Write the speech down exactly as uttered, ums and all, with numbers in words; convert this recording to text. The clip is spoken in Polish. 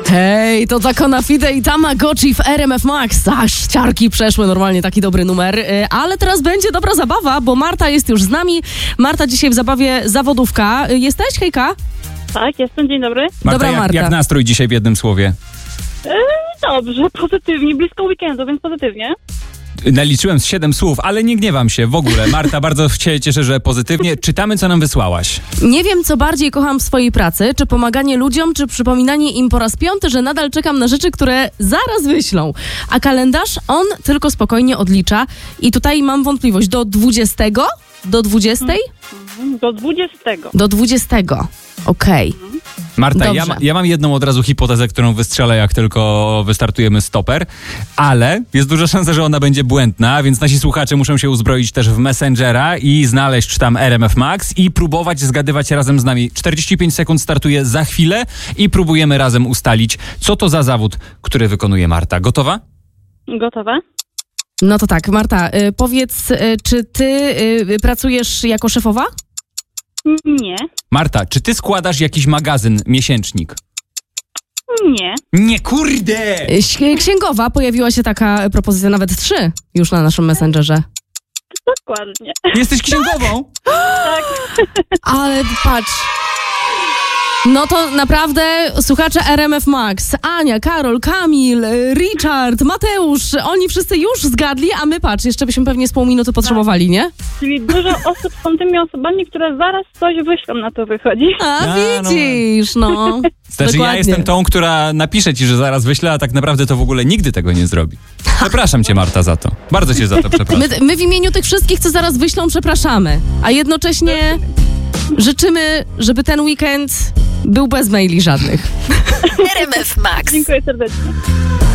Hej, to Takona Fide i Tamagotchi w R M F Max. Aż ciarki przeszły, normalnie taki dobry numer. Ale teraz będzie dobra zabawa, bo Marta jest już z nami. Marta dzisiaj w zabawie zawodówka. Jesteś, hejka? Tak, jestem, dzień dobry. Marta, Dobra, jak, Marta. jak nastrój dzisiaj w jednym słowie? Yy, dobrze, pozytywnie, blisko weekendu, więc pozytywnie. Naliczyłem z siedem słów, ale nie gniewam się w ogóle. Marta, bardzo się cieszę, że pozytywnie. Czytamy, co nam wysłałaś. Nie wiem, co bardziej kocham w swojej pracy, czy pomaganie ludziom, czy przypominanie im po raz piąty, że nadal czekam na rzeczy, które zaraz wyślą. A kalendarz, on tylko spokojnie odlicza. I tutaj mam wątpliwość, do dwudziestego? Do dwudziestej? Do dwudziestego. Do dwudziestego. Okej. Marta, ja, Dobrze. ma- ja mam jedną od razu hipotezę, którą wystrzelę, jak tylko wystartujemy stoper, ale jest duża szansa, że ona będzie błędna, więc nasi słuchacze muszą się uzbroić też w Messengera i znaleźć tam R M F Max i próbować zgadywać razem z nami. czterdzieści pięć sekund startuje za chwilę i próbujemy razem ustalić, co to za zawód, który wykonuje Marta. Gotowa? Gotowe? No to tak, Marta, y, powiedz, y, czy ty y, pracujesz jako szefowa? Nie. Marta, czy ty składasz jakiś magazyn, miesięcznik? Nie. Nie, kurde! Y, ś- Księgowa, pojawiła się taka propozycja, nawet trzy już na naszym Messengerze. Dokładnie. Jesteś księgową? Ale patrz. No to naprawdę słuchacze R M F Max, Ania, Karol, Kamil, y, Richard, Mateusz, oni wszyscy już zgadli, a my patrz, jeszcze byśmy pewnie z pół minuty potrzebowali, nie? Czyli dużo osób są tymi osobami, które zaraz coś wyślą, na to wychodzi. A A, no. widzisz, no. Znaczy Dokładnie. ja jestem tą, która napisze ci, że zaraz wyślę, a tak naprawdę to w ogóle nigdy tego nie zrobi. Przepraszam cię, Marta, za to. Bardzo cię za to przepraszam. My, my w imieniu tych wszystkich, co zaraz wyślą, przepraszamy, a jednocześnie życzymy, żeby ten weekend był bez maili żadnych. R M F Max. Dziękuję serdecznie.